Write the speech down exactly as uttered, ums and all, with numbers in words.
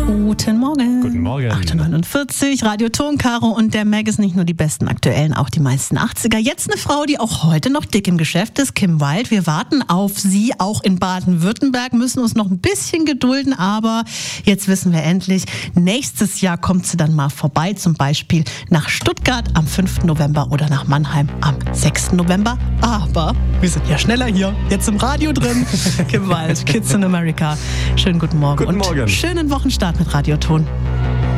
Guten Morgen. Guten Morgen. acht Uhr neunundvierzig, Radio Ton, Caro und der Mag ist nicht nur die besten aktuellen, auch die meisten achtziger. Jetzt eine Frau, die auch heute noch dick im Geschäft ist, Kim Wilde. Wir warten auf sie, auch in Baden-Württemberg, müssen uns noch ein bisschen gedulden, aber jetzt wissen wir endlich, nächstes Jahr kommt sie dann mal vorbei, zum Beispiel nach Stuttgart am fünften November oder nach Mannheim am sechsten November. Aber wir sind ja schneller hier, jetzt im Radio drin. Kim Wilde, Kids in America. Schönen guten Morgen Guten und Morgen. schönen Wochenstart mit Radio Ton.